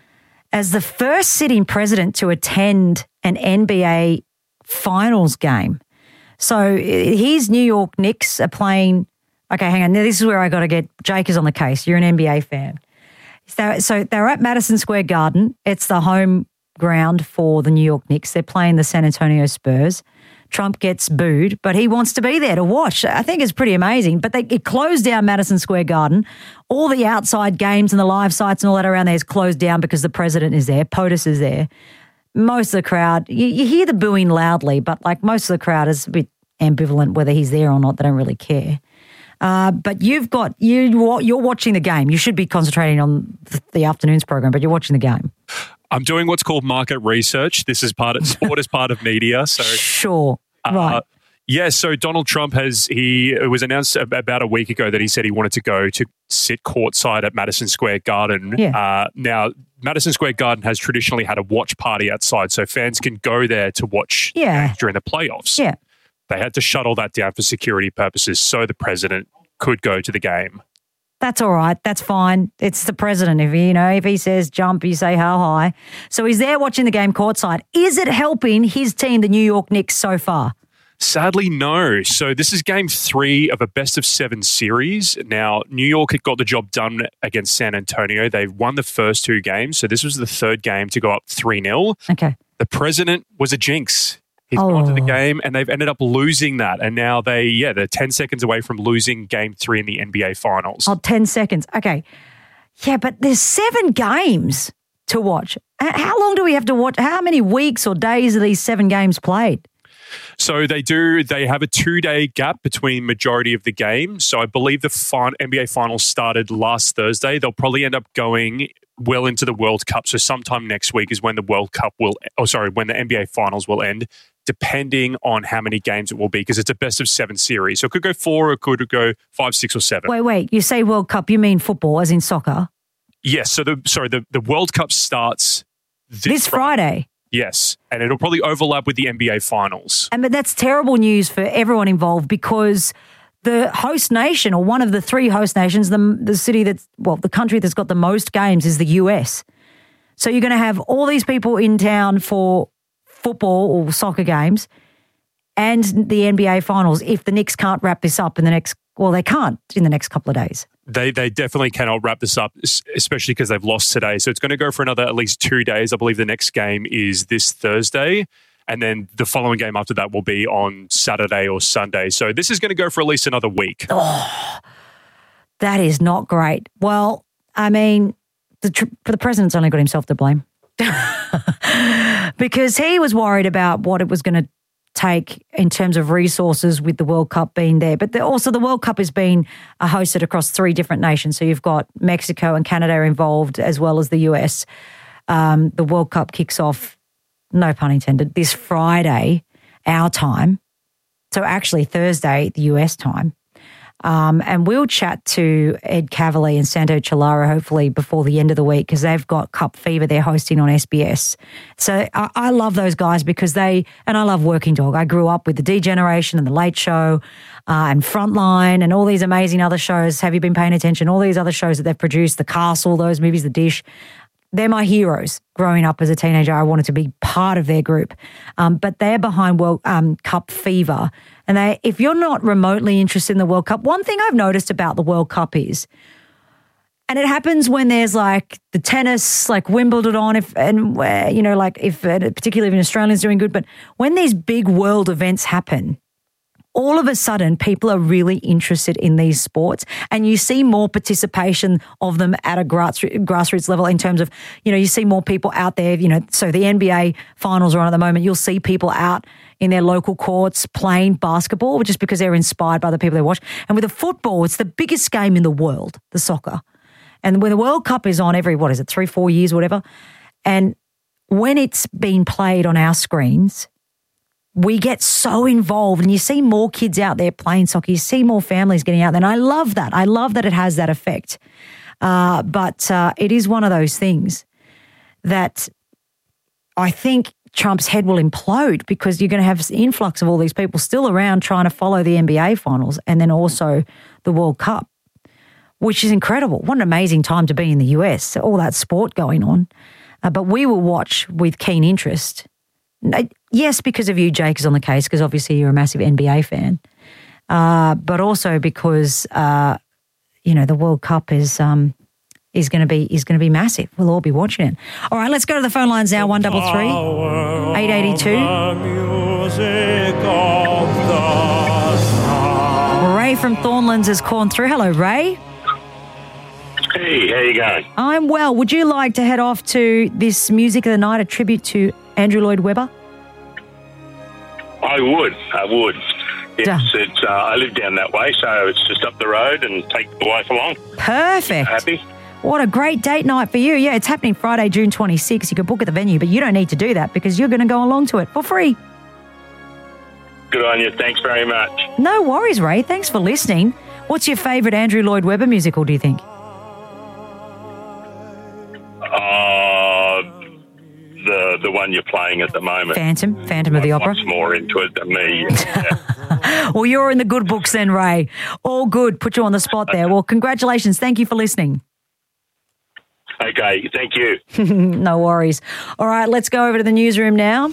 as the first sitting president to attend an N B A finals game. So his New York Knicks are playing. Okay, hang on. Now, this is where I got to get Jake is on the case. You're an N B A fan. So, so they're at Madison Square Garden. It's the home ground for the New York Knicks. They're playing the San Antonio Spurs. Trump gets booed, but he wants to be there to watch. I think it's pretty amazing. But they it closed down Madison Square Garden. All the outside games and the live sites and all that around there is closed down because the president is there. POTUS is there. Most of the crowd, you, you hear the booing loudly, but like most of the crowd is a bit ambivalent whether he's there or not. They don't really care. Uh, but you've got, you, you're watching the game. You should be concentrating on the, the afternoons program, but you're watching the game. I'm doing what's called market research. This is part of sport is part of media. So sure, uh, right. Yeah, so Donald Trump has, he, it was announced about a week ago that he said he wanted to go to sit courtside at Madison Square Garden. Yeah. Uh, now, Madison Square Garden has traditionally had a watch party outside, so fans can go there to watch yeah. during the playoffs. Yeah. They had to shuttle that down for security purposes so the president could go to the game. That's all right. That's fine. It's the president. If you know, if he says jump, you say how high. So he's there watching the game courtside. Is it helping his team, the New York Knicks, so far? Sadly, no. So this is game three of a best of seven series. Now, New York had got the job done against San Antonio. They won the first two games. So this was the third game to go up three nil. Okay. The president was a jinx. He's oh. gone to the game and they've ended up losing that. And now they, yeah, they're ten seconds away from losing game three in the N B A Finals. Oh, ten seconds. Okay. Yeah, but there's seven games to watch. H- How long do we have to watch? How many weeks or days are these seven games played? So they do. They have a two-day gap between majority of the games. So I believe the fin- N B A Finals started last Thursday. They'll probably end up going well into the World Cup. So sometime next week is when the World Cup will. Oh, sorry, when the N B A Finals will end, depending on how many games it will be, because it's a best of seven series. So it could go four, or it could go five, six, or seven. Wait, wait. You say World Cup, you mean football, as in soccer? Yes. So the sorry, the, the World Cup starts this, This Friday. Yes, and it'll probably overlap with the N B A Finals. And but that's terrible news for everyone involved, because the host nation, or one of the three host nations, the the city that's, well, the country that's got the most games is the U S. So you're going to have all these people in town for football or soccer games and the N B A Finals if the Knicks can't wrap this up in the next, well, they can't in the next couple of days. They they definitely cannot wrap this up, especially because they've lost today. So it's going to go for another at least two days. I believe the next game is this Thursday, and then the following game after that will be on Saturday or Sunday. So this is going to go for at least another week. Oh, that is not great. Well, I mean, the tr- the president's only got himself to blame because he was worried about what it was going to take in terms of resources with the World Cup being there. But the, also the World Cup has been uh, hosted across three different nations. So you've got Mexico and Canada involved, as well as the U S. Um, the World Cup kicks off, no pun intended, this Friday, our time. So actually Thursday, the U S time. Um, and we'll chat to Ed Cavalier and Santo Cilara hopefully before the end of the week, because they've got Cup Fever they're hosting on S B S. So I, I love those guys because they, and I love Working Dog. I grew up with the D Generation and the Late Show uh, and Frontline and all these amazing other shows. Have you been paying attention? All these other shows that they've produced, The Castle, those movies, The Dish. They're my heroes. Growing up as a teenager, I wanted to be part of their group. Um, but they're behind World um, Cup Fever. And they, if you're not remotely interested in the World Cup, one thing I've noticed about the World Cup is, and it happens when there's like the tennis, like Wimbledon on, if and where, you know, like if, particularly if an Australian's doing good, but when these big world events happen, all of a sudden people are really interested in these sports, and you see more participation of them at a grassroots, grassroots level in terms of, you know, you see more people out there, you know, so the N B A Finals are on at the moment. You'll see people out in their local courts playing basketball just because they're inspired by the people they watch. And with the football, it's the biggest game in the world, the soccer. And when the World Cup is on every, what is it, three, four years, whatever, and when it's been played on our screens, we get so involved, and you see more kids out there playing soccer. You see more families getting out there. And I love that. I love that it has that effect. Uh, but uh, it is one of those things that I think Trump's head will implode, because you're going to have an influx of all these people still around trying to follow the N B A Finals and then also the World Cup, which is incredible. What an amazing time to be in the U S, all that sport going on. Uh, but we will watch with keen interest. Yes, because of you, Jake, is on the case, because obviously you're a massive N B A fan, uh, but also because uh, you know the World Cup is um, is going to be is going to be massive. We'll all be watching it. All right, let's go to the phone lines now. One double three eight eighty two. Ray from Thornlands has called through. Hello, Ray. Hey, how you going? I'm well. Would you like to head off to this Music of the Night, a tribute to Andrew Lloyd Webber? I would. I would. Yes, it's, uh, I live down that way, so it's just up the road and take the wife along. Perfect. Happy? What a great date night for you. Yeah, it's happening Friday, June twenty-sixth. You can book at the venue, but you don't need to do that because you're going to go along to it for free. Good on you. Thanks very much. No worries, Ray. Thanks for listening. What's your favourite Andrew Lloyd Webber musical, do you think? Uh, the the one you're playing at the moment. Phantom, Phantom of the Opera. Much more into it than me. Yeah. Well, you're in the good books then, Ray. All good. Put you on the spot there. Well, congratulations. Thank you for listening. Okay, thank you. No worries. All right, let's go over to the newsroom now,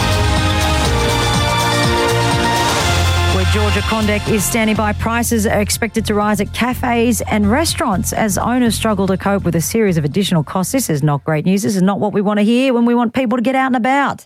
where Georgia Condek is standing by. Prices are expected to rise at cafes and restaurants as owners struggle to cope with a series of additional costs. This is not great news. This is not what we want to hear when we want people to get out and about.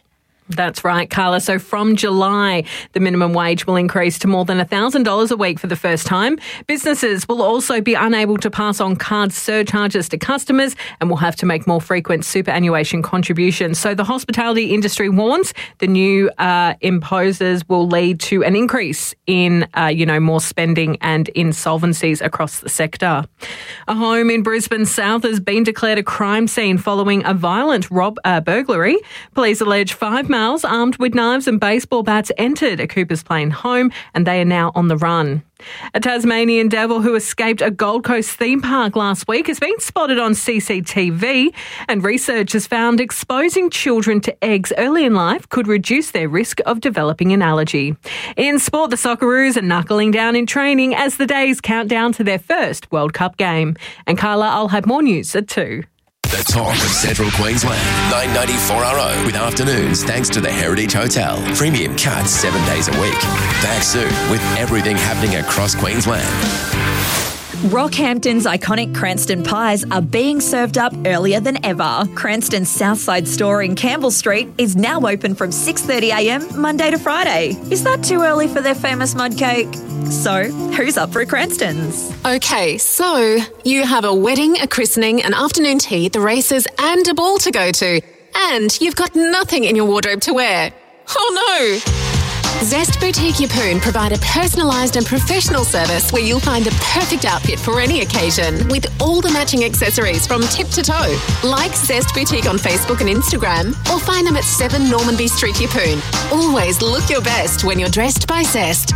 That's right, Carla. So from July, the minimum wage will increase to more than one thousand dollars a week for the first time. Businesses will also be unable to pass on card surcharges to customers and will have to make more frequent superannuation contributions. So the hospitality industry warns the new uh, imposes will lead to an increase in, uh, you know, more spending and insolvencies across the sector. A home in Brisbane South has been declared a crime scene following a violent rob uh, burglary. Police allege five men armed with knives and baseball bats entered a Coopers Plain home and they are now on the run. A Tasmanian devil who escaped a Gold Coast theme park last week has been spotted on C C T V, and research has found exposing children to eggs early in life could reduce their risk of developing an allergy. In sport, the Socceroos are knuckling down in training as the days count down to their first World Cup game. And Carla, I'll have more news at two. The talk of Central Queensland, nine ninety four R O with afternoons thanks to the Heritage Hotel. Premium cuts seven days a week. Back soon with everything happening across Queensland. Rockhampton's iconic Cranston pies are being served up earlier than ever. Cranston's Southside store in Campbell Street is now open from six thirty a m Monday to Friday. Is that too early for their famous mud cake? So, who's up for a Cranston's? Okay, so you have a wedding, a christening, an afternoon tea, the races and a ball to go to. And you've got nothing in your wardrobe to wear. Oh no! Zest Boutique Yeppoon provide a personalised and professional service where you'll find the perfect outfit for any occasion with all the matching accessories from tip to toe. Like Zest Boutique on Facebook and Instagram or find them at seven Normanby Street, Yeppoon. Always look your best when you're dressed by Zest.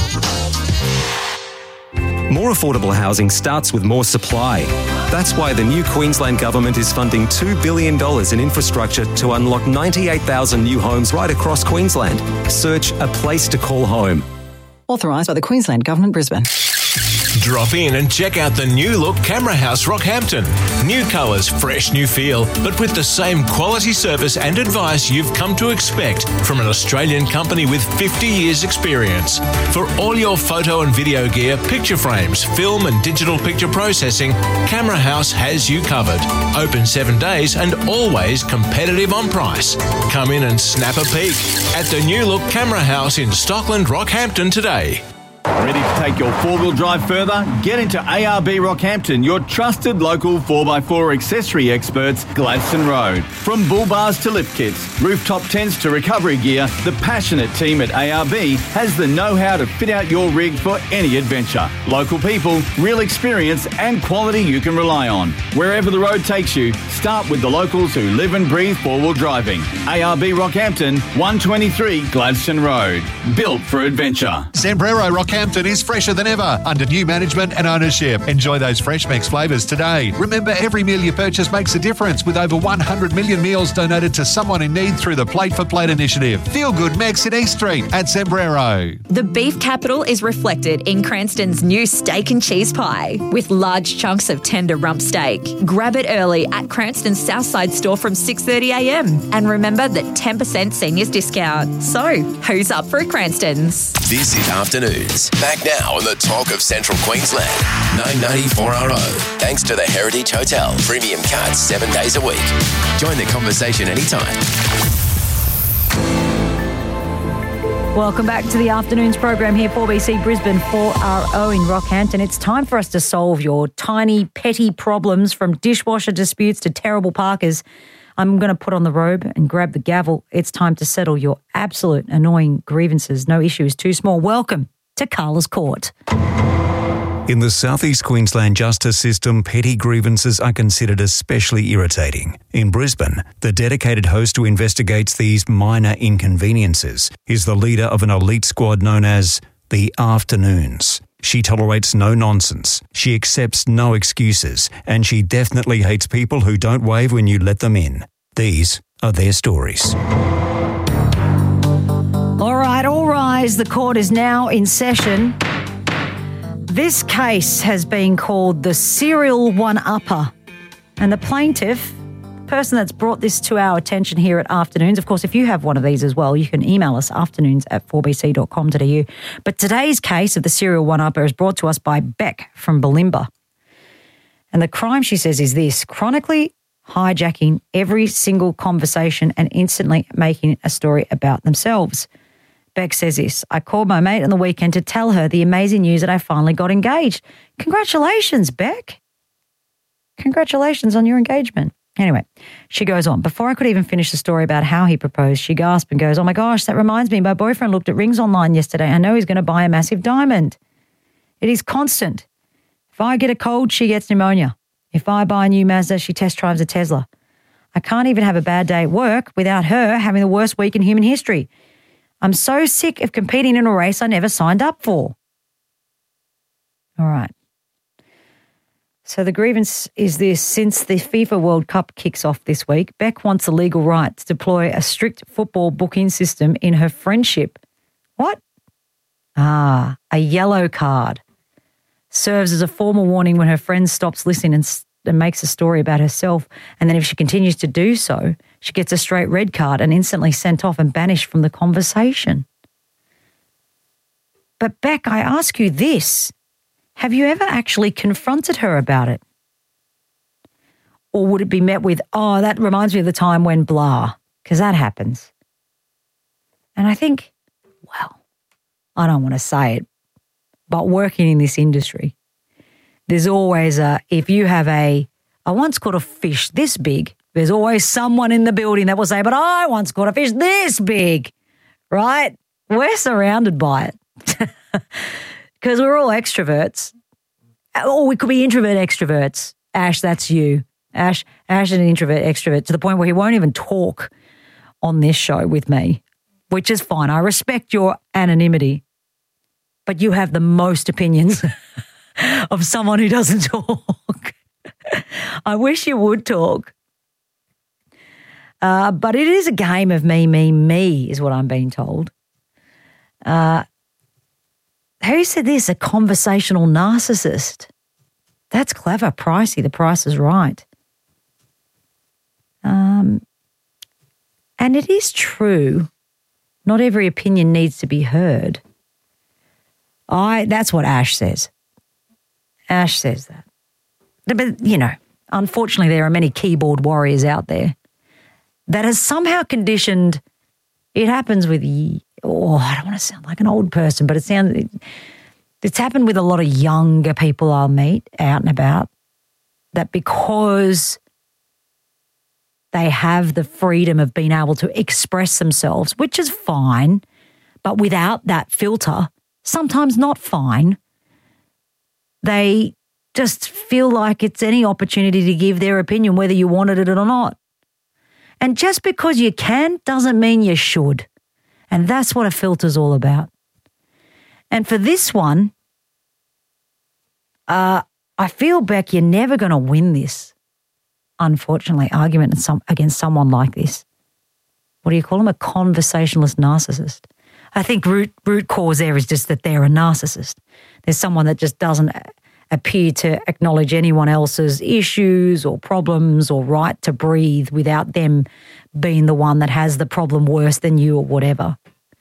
More affordable housing starts with more supply. That's why the new Queensland Government is funding two billion dollars in infrastructure to unlock ninety-eight thousand new homes right across Queensland. Search A Place to Call Home. Authorised by the Queensland Government, Brisbane. Drop in and check out the new look Camera House Rockhampton. New colours, fresh new feel, but with the same quality service and advice you've come to expect from an Australian company with fifty years experience. For all your photo and video gear, picture frames, film and digital picture processing, Camera House has you covered. Open seven days and always competitive on price. Come in and snap a peek at the new look Camera House in Stockland, Rockhampton today. Ready to take your four-wheel drive further? Get into A R B Rockhampton, your trusted local four by four accessory experts, Gladstone Road. From bull bars to lift kits, rooftop tents to recovery gear, the passionate team at A R B has the know-how to fit out your rig for any adventure. Local people, real experience and quality you can rely on. Wherever the road takes you, start with the locals who live and breathe four-wheel driving. A R B Rockhampton, one twenty-three Gladstone Road. Built for adventure. Sombrero Rockhampton is fresher than ever under new management and ownership. Enjoy those Fresh Mex flavours today. Remember, every meal you purchase makes a difference with over one hundred million meals donated to someone in need through the Plate for Plate initiative. Feel good Mex in East Street at Sombrero. The beef capital is reflected in Cranston's new steak and cheese pie with large chunks of tender rump steak. Grab it early at Cranston's Southside store from six thirty a m and remember that ten percent seniors discount. So, who's up for a Cranston's? This is Afternoons. Back now on the talk of Central Queensland. nine ninety-four R O. Thanks to the Heritage Hotel. Premium cuts seven days a week. Join the conversation anytime. Welcome back to the Afternoons program here, four B C Brisbane, four R O in Rockhampton. It's time for us to solve your tiny, petty problems, from dishwasher disputes to terrible parkers. I'm going to put on the robe and grab the gavel. It's time to settle your absolute annoying grievances. No issue is too small. Welcome to Carla's Court. In the South East Queensland justice system, petty grievances are considered especially irritating. In Brisbane, the dedicated host who investigates these minor inconveniences is the leader of an elite squad known as the Afternoons. She tolerates no nonsense, she accepts no excuses, and she definitely hates people who don't wave when you let them in. These are their stories. All right, all rise. The court is now in session. This case has been called the serial one-upper, and the plaintiff, the person that's brought this to our attention here at Afternoons, of course, if you have one of these as well, you can email us afternoons at four b c dot com dot a u. But today's case of the serial one-upper is brought to us by Beck from Bulimba. And the crime, she says, is this: chronically hijacking every single conversation and instantly making a story about themselves. Beck says this, I called my mate on the weekend to tell her the amazing news that I finally got engaged. Congratulations, Beck. Congratulations on your engagement. Anyway, she goes on. Before I could even finish the story about how he proposed, she gasped and goes, oh my gosh, that reminds me, my boyfriend looked at rings online yesterday. I know he's going to buy a massive diamond. It is constant. If I get a cold, she gets pneumonia. If I buy a new Mazda, she test drives a Tesla. I can't even have a bad day at work without her having the worst week in human history. I'm so sick of competing in a race I never signed up for. All right. So the grievance is this. Since the FIFA World Cup kicks off this week, Beck wants a legal right to deploy a strict football booking system in her friendship. What? Ah, a yellow card. Serves as a formal warning when her friend stops listening and, and makes a story about herself. And then if she continues to do so, she gets a straight red card and instantly sent off and banished from the conversation. But Beck, I ask you this. Have you ever actually confronted her about it? Or would it be met with, oh, that reminds me of the time when blah, because that happens. And I think, well, I don't want to say it, but working in this industry, there's always a, if you have a, I once caught a fish this big, there's always someone in the building that will say, but I once caught a fish this big, right? We're surrounded by it. Because we're all extroverts. Or we could be introvert extroverts. Ash, that's you. Ash, Ash is an introvert extrovert to the point where he won't even talk on this show with me, which is fine. I respect your anonymity. But you have the most opinions of someone who doesn't talk. I wish you would talk. Uh, but it is a game of me, me, me is what I'm being told. Uh Who said this? A conversational narcissist. That's clever, pricey. The price is right. Um, and it is true. Not every opinion needs to be heard. I. That's what Ash says. Ash says that. But, you know, unfortunately there are many keyboard warriors out there that has somehow conditioned, it happens with, oh, I don't want to sound like an old person, but it sounds, it's happened with a lot of younger people I'll meet out and about, that because they have the freedom of being able to express themselves, which is fine, but without that filter, sometimes not fine, they just feel like it's any opportunity to give their opinion whether you wanted it or not. And just because you can doesn't mean you should. And that's what a filter's all about. And for this one, uh, I feel, Beck, you're never going to win this, unfortunately, argument some, against someone like this. What do you call them? A conversationalist narcissist. I think root root cause there is just that they're a narcissist. There's someone that just doesn't appear to acknowledge anyone else's issues or problems or right to breathe without them being the one that has the problem worse than you or whatever.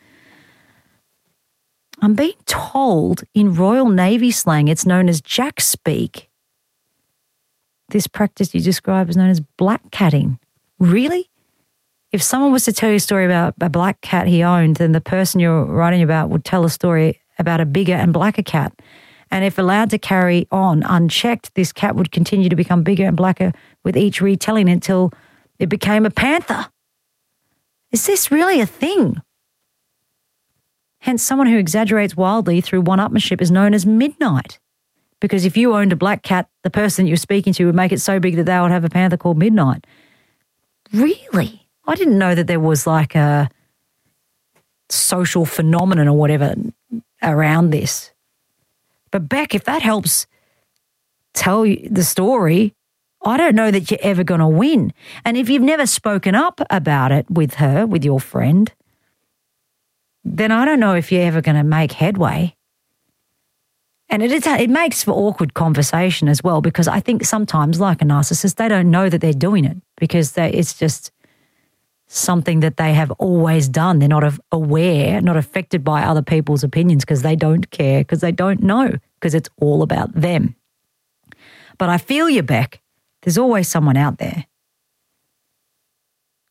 I'm being told in Royal Navy slang it's known as jack speak. This practice you describe is known as black catting. Really? If someone was to tell you a story about a black cat he owned, then the person you're writing about would tell a story about a bigger and blacker cat. And if allowed to carry on unchecked, this cat would continue to become bigger and blacker with each retelling until it became a panther. Is this really a thing? Hence, someone who exaggerates wildly through one-upmanship is known as Midnight. Because if you owned a black cat, the person you're speaking to would make it so big that they would have a panther called Midnight. Really? I didn't know that there was like a social phenomenon or whatever around this. But Beck, if that helps tell you the story, I don't know that you're ever going to win. And if you've never spoken up about it with her, with your friend, then I don't know if you're ever going to make headway. And it is, it makes for awkward conversation as well, because I think sometimes, like a narcissist, they don't know that they're doing it because they, it's just something that they have always done. They're not aware, not affected by other people's opinions because they don't care, because they don't know, because it's all about them. But I feel you, Beck. There's always someone out there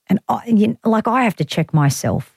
And I, you know, like I have to check myself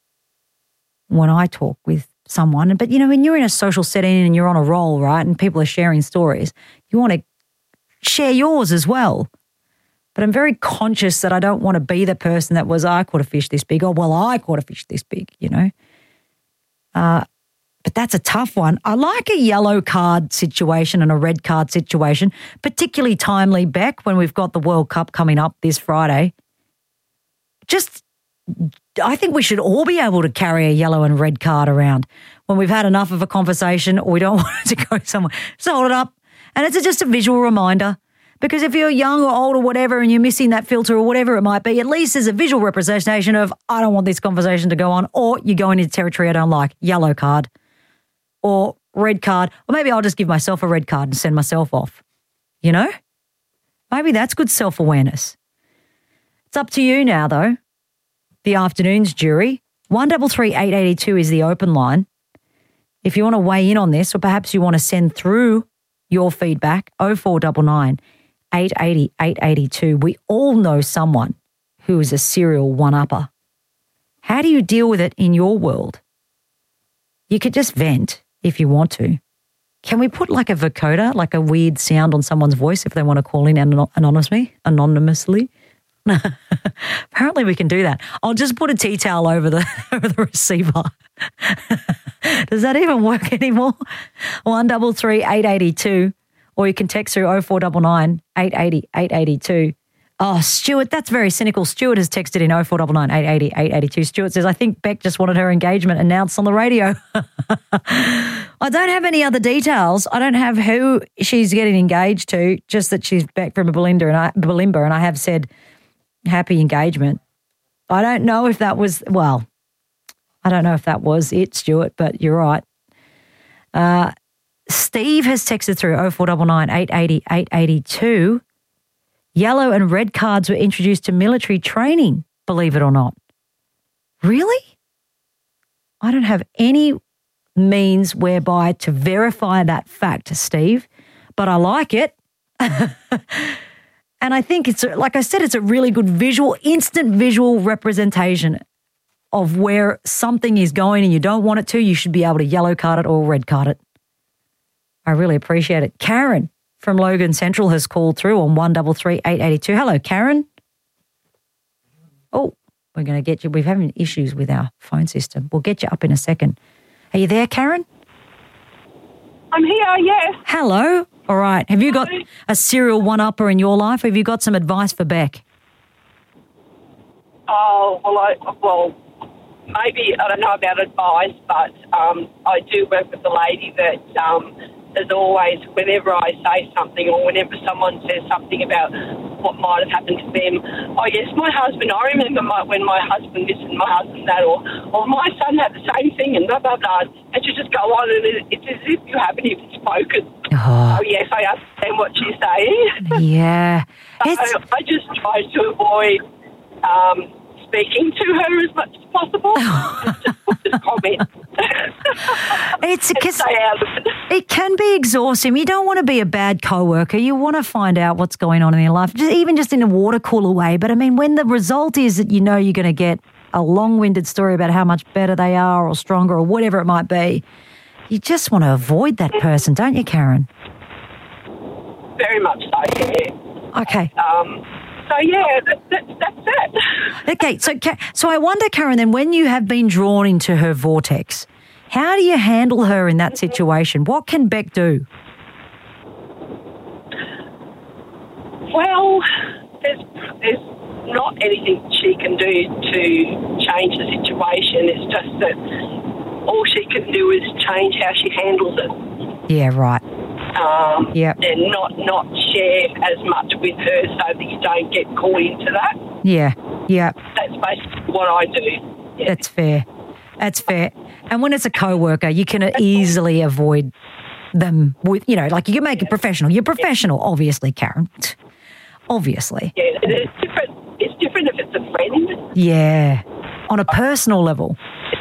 when I talk with someone. But, you know, when you're in a social setting and you're on a roll, right, and people are sharing stories, you want to share yours as well. But I'm very conscious that I don't want to be the person that was, I caught a fish this big, or, well, I caught a fish this big, you know. Uh, but that's a tough one. I like a yellow card situation and a red card situation, particularly timely, Beck, when we've got the World Cup coming up this Friday. Just, I think we should all be able to carry a yellow and red card around when we've had enough of a conversation or we don't want it to go somewhere. Just hold it up. And it's just a visual reminder. Because if you're young or old or whatever and you're missing that filter or whatever it might be, at least there's a visual representation of, I don't want this conversation to go on, or you're going into territory I don't like, yellow card or red card, or maybe I'll just give myself a red card and send myself off, you know? Maybe that's good self-awareness. It's up to you now, though. The afternoon's jury. one three three eight eight two is the open line. If you want to weigh in on this, or perhaps you want to send through your feedback, oh four nine nine, eight eight zero, eight eight two. We all know someone who is a serial one-upper. How do you deal with it in your world? You could just vent if you want to. Can we put like a vocoder, like a weird sound on someone's voice if they want to call in anon- anonymously? Anonymously? Apparently we can do that. I'll just put a tea towel over the over the receiver. Does that even work anymore? one three three eight eight two, or you can text through oh four nine nine, eight eight zero, eight eight two. Oh, Stuart, that's very cynical. Stuart has texted in oh four nine nine, eight eight zero, eight eight two. Stuart says, I think Beck just wanted her engagement announced on the radio. I don't have any other details. I don't have who she's getting engaged to, just that she's Beck from Belinda, and I, Belimba, and I have said happy engagement. I don't know if that was, well, I don't know if that was it, Stuart, but you're right. Uh, Steve has texted through oh four nine nine, eight eight zero, eight eight two. Yellow and red cards were introduced to military training, believe it or not. Really? I don't have any means whereby to verify that fact, Steve, but I like it. And I think it's, like I said, it's a really good visual, instant visual representation of where something is going and you don't want it to. You should be able to yellow card it or red card it. I really appreciate it. Karen from Logan Central has called through on one three three eight eight two. Hello, Karen. Oh, we're going to get you. We're having issues with our phone system. We'll get you up in a second. Are you there, Karen? I'm here, yes. Hello. All right. Have you got a serial one-upper in your life? Have you got some advice for Beck? Oh, well, I, well, maybe, I don't know about advice, but um, I do work with a lady that um, is always, whenever I say something or whenever someone says something about what might have happened to them, oh, yes, my husband, I remember my, when my husband this and my husband that, or, or my son had the same thing and blah, blah, blah. And you just go on and it, it's as if you haven't even spoken. Oh, oh yes, I understand what she's saying. Yeah. So I just try to avoid um, speaking to her as much as possible. Just put this comment. It's because it can be exhausting. You don't want to be a bad co-worker. You want to find out what's going on in their life, just, even just in a water cooler way. But I mean, when the result is that you know you're going to get a long-winded story about how much better they are or stronger or whatever it might be, you just want to avoid that person, don't you, Karen? Very much so, yeah. Okay. Um, so, yeah, that, that, that's it. Okay, so so I wonder, Karen, then when you have been drawn into her vortex, how do you handle her in that situation? What can Beck do? Well, there's, there's not anything she can do to change the situation. It's just that all she can do is change how she handles it. Yeah, right. Um, yep. And not, not share as much with her so that you don't get caught into that. Yeah, yeah. That's basically what I do. Yeah. That's fair. That's fair. And when it's a co-worker, you can easily avoid them with, you know, like you can make it professional. You're professional, obviously, Karen. Obviously. Yeah, it's different. It's different if it's a friend. Yeah. On a personal level.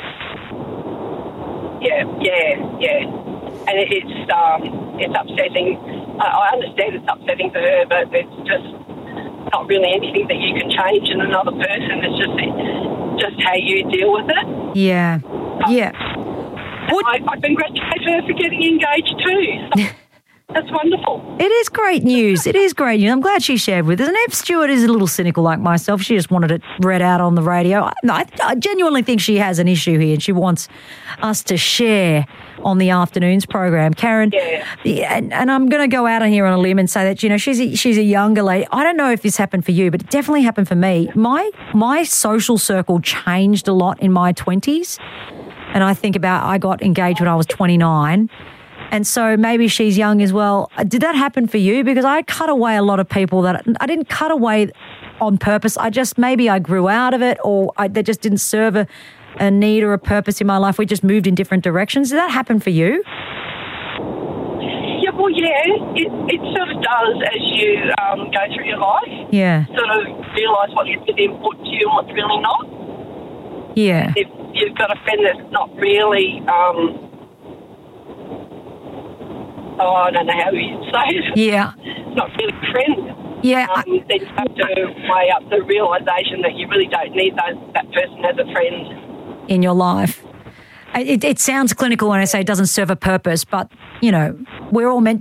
Yeah, yeah, yeah. And it, it's um, it's upsetting. I, I understand it's upsetting for her, but it's just not really anything that you can change in another person. It's just just how you deal with it. Yeah, yeah. I, I congratulate her for getting engaged too. So that's wonderful. It is great news. It is great news. I'm glad she shared with us. And if Stewart is a little cynical like myself, she just wanted it read out on the radio. I, I, I genuinely think she has an issue here and she wants us to share on the afternoons program. Karen, yeah. and, and I'm going to go out on here on a limb and say that, you know, she's a, she's a younger lady. I don't know if this happened for you, but it definitely happened for me. My, my social circle changed a lot in my twenties. And I think about I got engaged when I was twenty-nine. And so maybe she's young as well. Did that happen for you? Because I cut away a lot of people that I didn't cut away on purpose. I just, maybe I grew out of it or I, they just didn't serve a, a need or a purpose in my life. We just moved in different directions. Did that happen for you? Yeah, well, yeah, it, it sort of does as you um, go through your life. Yeah. Sort of realise what is important to you and what's really not. Yeah. If you've got a friend that's not really... Um, Oh, I don't know how you'd say it. Yeah. It's not really a friend. Yeah. Um, then you have to weigh up the realisation that you really don't need those, that person as a friend. In your life. It, it sounds clinical when I say it doesn't serve a purpose, but, you know, we're all meant